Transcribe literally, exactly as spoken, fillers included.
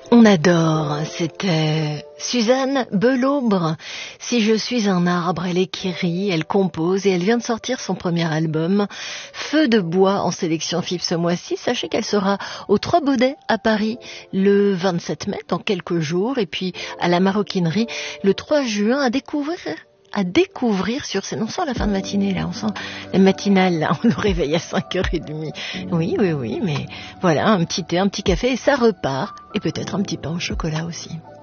On adore, c'était Suzanne Belaubre. Si je suis un arbre, elle écrit, elle compose et elle vient de sortir son premier album, Feu de bois, en sélection F I P ce mois-ci. Sachez qu'elle sera aux Trois Baudets à Paris le vingt-sept mai, dans quelques jours, et puis à la Maroquinerie le trois juin, à découvrir à découvrir sur scène. On sent la fin de matinée, là, on sent la matinale, là, on nous réveille à cinq heures trente. Oui, oui, oui, mais voilà, un petit thé, un petit café, et ça repart, et peut-être un petit pain au chocolat aussi.